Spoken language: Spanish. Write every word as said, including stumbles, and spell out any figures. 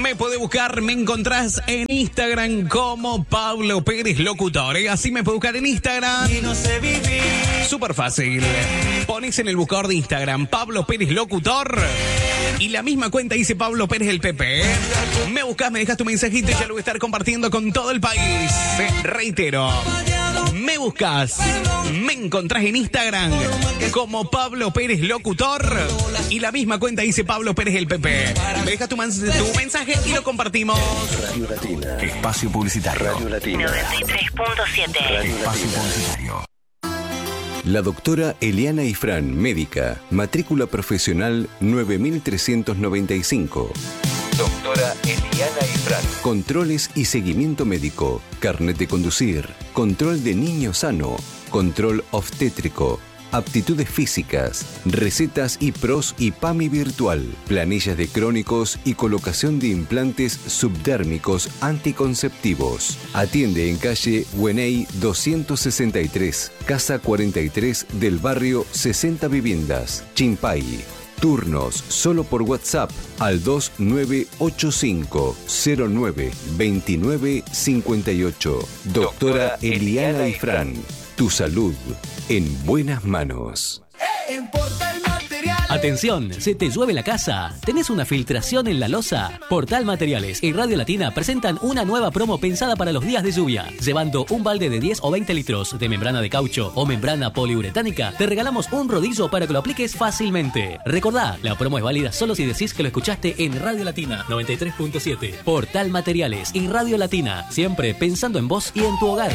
Me puede buscar, me encontrás en Instagram como Pablo Pérez Locutor. ¿eh? Así me puede buscar en Instagram. Y no sé vivir. Súper fácil. Pones en el buscador de Instagram Pablo Pérez Locutor y la misma cuenta dice Pablo Pérez el Pepe. ¿eh? Me buscas, me dejas tu mensajito y ya lo voy a estar compartiendo con todo el país. ¿eh? Reitero. Me buscas, me encontrás en Instagram como Pablo Pérez Locutor y la misma cuenta dice Pablo Pérez el Pepe. Me dejas tu, man- tu mensaje y lo compartimos. Radio Latina. Espacio publicitario. Radio Latina. noventa y tres punto siete. Espacio publicitario. La doctora Eliana Ifrán, médica, matrícula profesional nueve mil trescientos noventa y cinco. Doctora Eliana Ifrán. Controles y seguimiento médico, carnet de conducir, control de niño sano, control obstétrico, aptitudes físicas, recetas y pros y PAMI virtual, planillas de crónicos y colocación de implantes subdérmicos anticonceptivos. Atiende en calle Hueney doscientos sesenta y tres, casa cuarenta y tres del barrio sesenta Viviendas, Chimpay. Turnos solo por WhatsApp al dos nueve ocho cinco cero nueve dos nueve cinco ocho. Doctora Eliana Ifrán. Tu salud en buenas manos. Atención, ¿se te llueve la casa? ¿Tenés una filtración en la losa? Portal Materiales y Radio Latina presentan una nueva promo pensada para los días de lluvia. Llevando un balde de diez o veinte litros de membrana de caucho o membrana poliuretánica, te regalamos un rodillo para que lo apliques fácilmente. Recordá, la promo es válida solo si decís que lo escuchaste en Radio Latina noventa y tres punto siete. Portal Materiales y Radio Latina, siempre pensando en vos y en tu hogar.